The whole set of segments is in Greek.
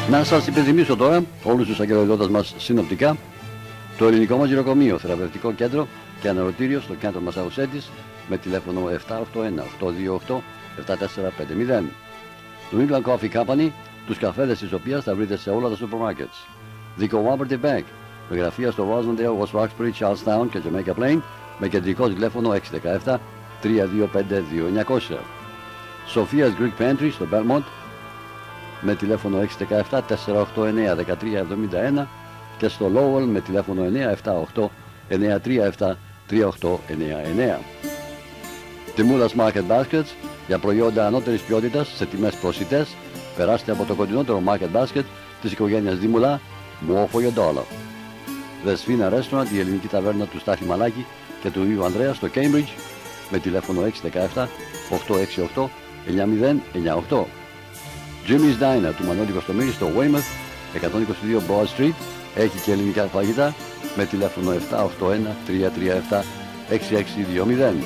Να σας υπενθυμίσω τώρα όλους τους αγγελοδότες μας συνοπτικά το ελληνικό μας γυροκομείο, θεραπευτικό κέντρο και αναρωτήριο στο κέντρο Μασαουσέτης με τηλέφωνο 781-828-7450. Το England Coffee Company, τους καφέδες της οποίας θα βρείτε σε όλα τα σούπερ μάρκετς. The Cooperative Bank, με γραφεία στο Rosendale, West Roxbury, Charlestown και Jamaica Plain, με κεντρικό τηλέφωνο 617-325-2900. Sophia's Greek Pantry στο Belmont, με τηλέφωνο 617-489-1371 και στο Lowell με τηλέφωνο 978-937-3899. Τιμούλας Market Baskets, για προϊόντα ανώτερης ποιότητας σε τιμές προσιτές, περάστε από το κοντινότερο Market Basket της οικογένειας Δήμουλα, More for your dollar. Δεσφίνα Restaurant, η ελληνική ταβέρνα του Στάθη Μαλάκη και του Ιου Ανδρέα στο Cambridge, με τηλέφωνο 617-868-9098. Jimmy's Diner του Μανώλη Κωστομήρη στο Weymouth, 122 Broad Street, έχει και ελληνικά φαγητά, με τηλέφωνο 781-337-6620.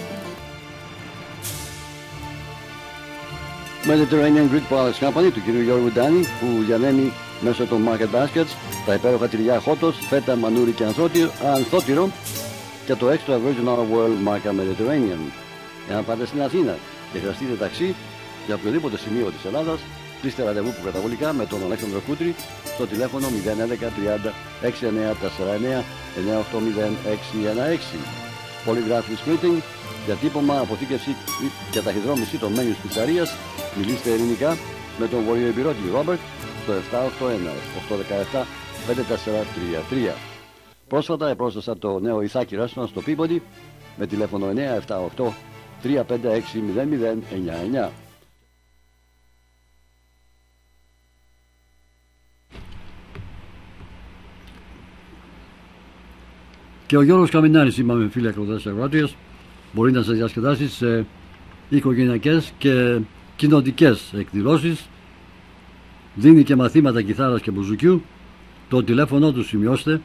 Mediterranean Greek Products Company του κ. Γιώργου Ντάνη, που διανέμει μέσω των Market Baskets τα υπέροχα τυριά χότος, φέτα, μανούρι και ανθότυρο και το Extra Virgin Olive Oil μάρκα Mediterranean. Εάν πάτε στην Αθήνα και χρειαστείτε ταξί για οποιοδήποτε σημείο της Ελλάδας, κλείστε ραντεβού προκαταβολικά με τον Αλέξανδρο Κούτρη στο τηλέφωνο 011 30 6949 980 616. Polygraphic Splitting, διατύπωμα, αποθήκευση και ταχυδρόμηση των μένιους πιτσαρίας. Μιλήστε ελληνικά με τον βορειοεπιρρότη Ρόμπερτ στο 781-817-5433. Πρόσφατα επρόσθεσα το νέο Ιθάκη Restaurant στο Peabody με τηλέφωνο 978-356-0099. Και ο Γιώργος Καμινάρης, είπαμε φίλοι ακροτές αγρότριες, μπορεί να σας διασκεδάσει σε οικογενειακές και κοινοτικές εκδηλώσεις. Δίνει και μαθήματα κιθάρας και μπουζουκιού. Το τηλέφωνο του σημειώστε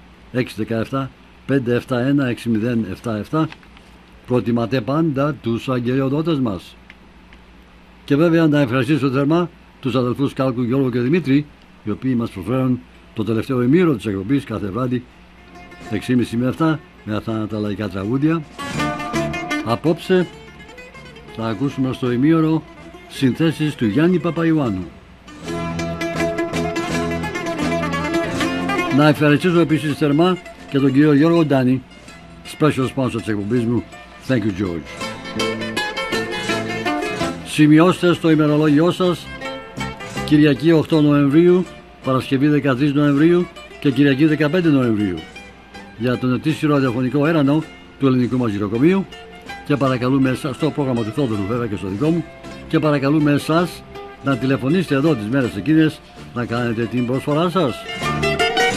617-571-6077. Προτιμάτε πάντα τους αγγελιοδότες μας. Και βέβαια να ευχαριστήσω θερμά τους αδελφούς Κάλκου, Γιώργο και Δημήτρη, οι οποίοι μας προσφέρουν το τελευταίο ημίρο της εκπομπής κάθε βράδυ 6.30 με 7 με αυτά τα λαϊκά τραγούδια. Απόψε θα ακούσουμε στο ημίωρο συνθέσεις του Γιάννη Παπαϊωάννου. Να ευχαριστήσω επίσης θερμά και τον κύριο Γιώργο Ντάνη, special sponsor της εκπομπής μου. Thank you, George. Σημειώστε στο ημερολόγιό σας Κυριακή 8 Νοεμβρίου, Παρασκευή 13 Νοεμβρίου και Κυριακή 15 Νοεμβρίου για τον ετήσιο ραδιοφωνικό έρανο του ελληνικού μας γυροκομείου, και παρακαλούμε εσάς, στο πρόγραμμα του Θόδωρου βέβαια και στο δικό μου, και παρακαλούμε εσάς να τηλεφωνήσετε εδώ τις μέρες εκείνες να κάνετε την προσφορά σας.